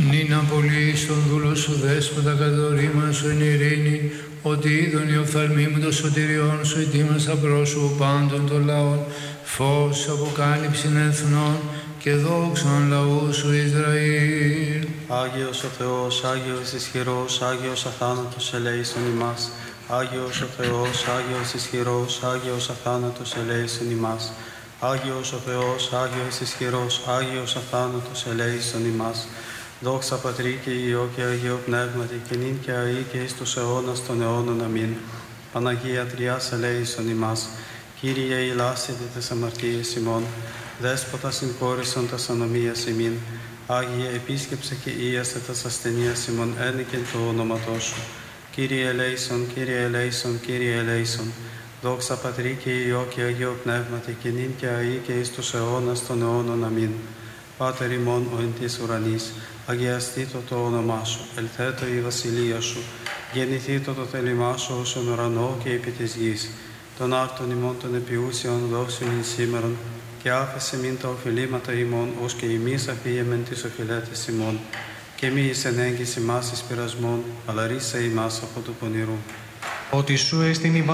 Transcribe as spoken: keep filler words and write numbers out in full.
Νίνα πολύ στον δούλο σου δέσποτα κατορίμασου εν ειρήνη, ότι είδον η οφθαλμή μου το σωτηριών σου ετοίμασα πρόσωπο πάντων των λαών, φως αποκάλυψην εθνών και δόξαν λαού σου Ισραήλ. Άγιος ο Θεός, Άγιος ισχυρός, Άγιος αθάνατος ελέησον ημάς. Άγιος ο Θεός, Άγιος ισχυρός, Άγιος αθάνατος ελέησον ημάς. Άγιος ο Θεός, Άγιος ισχυρός, Άγιος αθάνατος ελέησον ημάς. Δόξα Πατρί και Υιό και Αγίο Πνεύματι, και νυν και αεί και εις τους αιώνας των αιώνων. Αμήν. Παναγία Τριάς ελέησον ημάς. Κύριε ηλάσετε τες αμαρτίες ημών, Δέσποτα συγχώρησον τας ανομίας ημίν. Άγιε επίσκεψε και ίασε τας ασθενείας ημών, ένικεν το όνοματό σου. Κύριε ελέησον, Κύριε ελέησον, Κύριε ελέησον. Δόξα Πατρί και Υιό και Αγίο Πνεύματι, και νυν και αεί και εις τους αιώνας των αιώνων. Αμήν. Πάτερ ημών ο εν της ουρανής, αγιαστήτω το όνομά σου, ελθέτω η βασιλεία σου, γεννηθήτω το θέλημά σου ως εν ουρανό και επί της γης. Των άρτων ημών των επιούσιων δώσουν εις σήμερον, και άφησε μην τα οφειλήματα ημών, ως και εμείς αφίεμεν τις οφειλέτες ημών. Και μη εις ενέγγιση μας εις πειρασμών, αλλά ρίσε ημάς από του πονηρού. Ότι σου εστιν η